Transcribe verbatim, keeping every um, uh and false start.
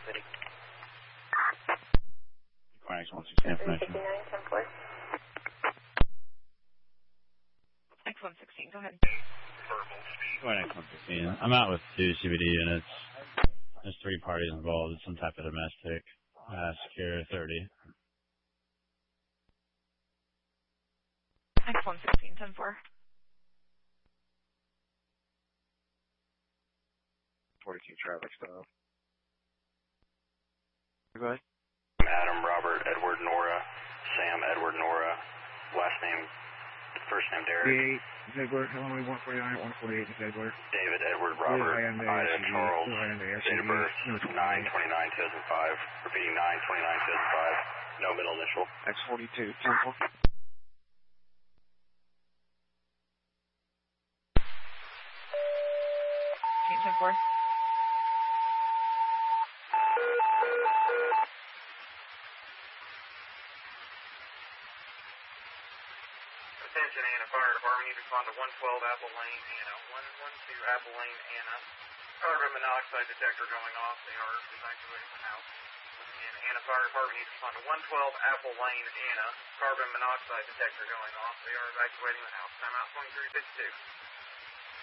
City. X one sixteen information. X one sixteen, go ahead. X one sixteen. I'm out with two C B D units. There's three parties involved. It's some type of domestic. Uh, secure thirty. X one sixteen, ten four. forty-two traffic stop. Go ahead. Adam, Robert, Edward, Nora, Sam, Edward, Nora, last name, first name Derek. Edward, Illinois one forty-nine, one forty-eight, Edward. David, Edward, Robert, Ida, Charles, date of birth, nine twenty-nine two thousand five, repeating nine twenty-nine two thousand five, no middle initial. X forty-two, ten four. ten four. Attention, Anna Fire Department. You respond to one twelve Apple Lane, Anna. one twelve Apple Lane, Anna. Carbon monoxide detector going off. They are evacuating the house. And Anna Fire Department, you respond to one twelve Apple Lane, Anna. Carbon monoxide detector going off. They are evacuating the house. Timeout twenty-three fifty-two.